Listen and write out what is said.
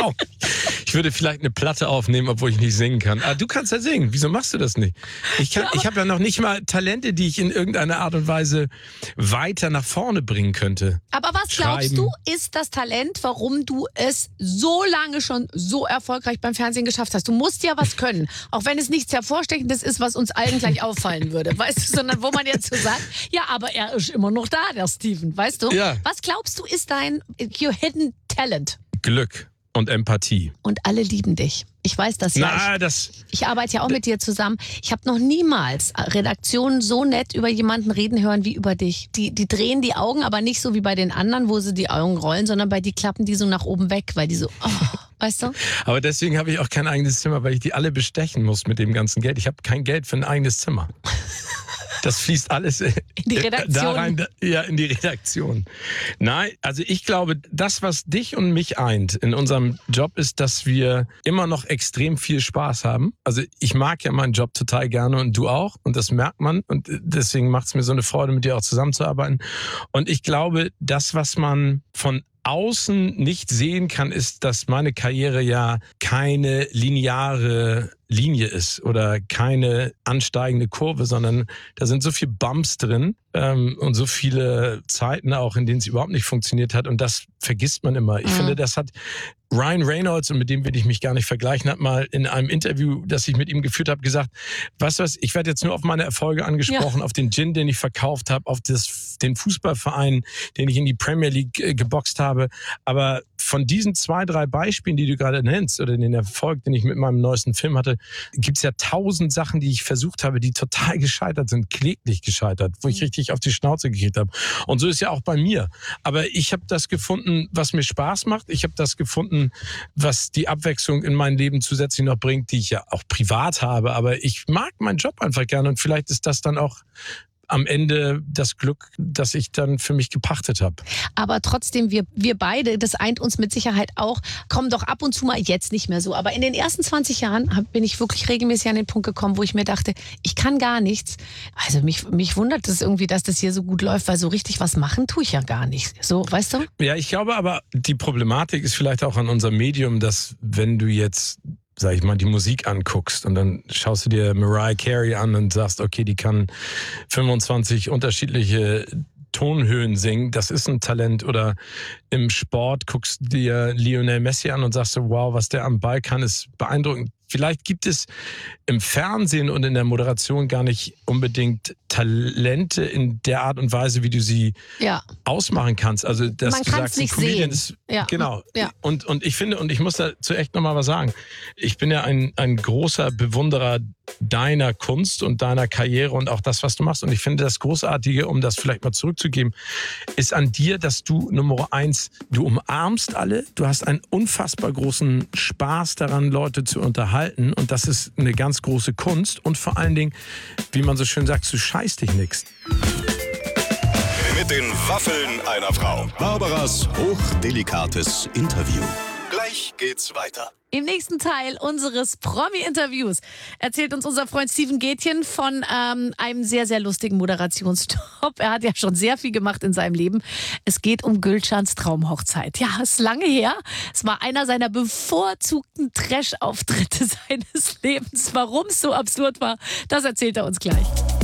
auch nicht. Ich würde vielleicht eine Platte aufnehmen, obwohl ich nicht singen kann. Aber du kannst ja singen. Wieso machst du das nicht? Ich habe ja noch nicht mal Talente, die ich in irgendeiner Art und Weise weiter nach vorne bringen könnte. Aber was glaubst du, ist das Talent, warum du es so lange schon so erfolgreich beim Fernsehen geschafft hast? Du musst ja was können. Auch wenn es nichts Hervorstechendes ist, was uns allen gleich auffallen würde. Weißt du, sondern wo man jetzt so sagt, ja, aber er ist immer noch da, der Steven. Weißt du? Ja. Was glaubst du, ist dein your hidden talent? Glück und Empathie. Und alle lieben dich. Ich weiß das ja. Ich arbeite ja auch mit dir zusammen. Ich habe noch niemals Redaktionen so nett über jemanden reden hören wie über dich. Die drehen die Augen, aber nicht so wie bei den anderen, wo sie die Augen rollen, sondern bei die klappen die so nach oben weg, weil die so, weißt du? Aber deswegen habe ich auch kein eigenes Zimmer, weil ich die alle bestechen muss mit dem ganzen Geld. Ich habe kein Geld für ein eigenes Zimmer. Das fließt alles in die Redaktion. Da rein, in die Redaktion. Nein, also ich glaube, das, was dich und mich eint in unserem Job, ist, dass wir immer noch extrem viel Spaß haben. Also ich mag ja meinen Job total gerne und du auch. Und das merkt man. Und deswegen macht es mir so eine Freude, mit dir auch zusammenzuarbeiten. Und ich glaube, das, was man von außen nicht sehen kann, ist, dass meine Karriere ja keine lineare Linie ist oder keine ansteigende Kurve, sondern da sind so viele Bumps drin und so viele Zeiten auch, in denen es überhaupt nicht funktioniert hat und das vergisst man immer. Ich finde, das hat Ryan Reynolds, und mit dem will ich mich gar nicht vergleichen, hat mal in einem Interview, das ich mit ihm geführt habe, gesagt, weißt du was, ich werde jetzt nur auf meine Erfolge angesprochen, auf den Gin, den ich verkauft habe, auf den Fußballverein, den ich in die Premier League geboxt habe, aber von diesen 2, 3 Beispielen, die du gerade nennst, oder den Erfolg, den ich mit meinem neuesten Film hatte, gibt es ja 1000 Sachen, die ich versucht habe, die total gescheitert sind, kläglich gescheitert, wo ich richtig auf die Schnauze gekriegt habe. Und so ist ja auch bei mir. Aber ich habe das gefunden, was mir Spaß macht. Ich habe das gefunden, was die Abwechslung in mein Leben zusätzlich noch bringt, die ich ja auch privat habe. Aber ich mag meinen Job einfach gerne und vielleicht ist das dann auch am Ende das Glück, das ich dann für mich gepachtet habe. Aber trotzdem, wir beide, das eint uns mit Sicherheit auch, kommen doch ab und zu mal, jetzt nicht mehr so, aber in den ersten 20 Jahren bin ich wirklich regelmäßig an den Punkt gekommen, wo ich mir dachte, ich kann gar nichts. Also mich wundert es irgendwie, dass das hier so gut läuft, weil so richtig was machen tue ich ja gar nicht. So, weißt du? Ja, ich glaube aber, die Problematik ist vielleicht auch an unserem Medium, dass wenn du jetzt, sag ich mal, die Musik anguckst und dann schaust du dir Mariah Carey an und sagst, okay, die kann 25 unterschiedliche Tonhöhen singen, das ist ein Talent. Oder im Sport guckst du dir Lionel Messi an und sagst so, wow, was der am Ball kann, ist beeindruckend. Vielleicht gibt es im Fernsehen und in der Moderation gar nicht unbedingt Talente in der Art und Weise, wie du sie ausmachen kannst. Also, dass man du kann es sagst, nicht ein Comedian sehen. ist, genau. Ja. Und ich finde, und ich muss dazu echt nochmal was sagen, ich bin ja ein großer Bewunderer deiner Kunst und deiner Karriere und auch das, was du machst. Und ich finde, das Großartige, um das vielleicht mal zurückzugeben, ist an dir, dass du Nummer 1, du umarmst alle, du hast einen unfassbar großen Spaß daran, Leute zu unterhalten und das ist eine ganz große Kunst und vor allen Dingen, wie man so schön sagt, du scheißt dich nix. Mit den Waffeln einer Frau. Barbaras hochdelikates Interview. Gleich geht's weiter. Im nächsten Teil unseres Promi-Interviews erzählt uns unser Freund Steven Gätjen von einem sehr, sehr lustigen Moderationsjob. Er hat ja schon sehr viel gemacht in seinem Leben. Es geht um Gülschans Traumhochzeit. Ja, ist lange her. Es war einer seiner bevorzugten Trash-Auftritte seines Lebens. Warum es so absurd war, das erzählt er uns gleich.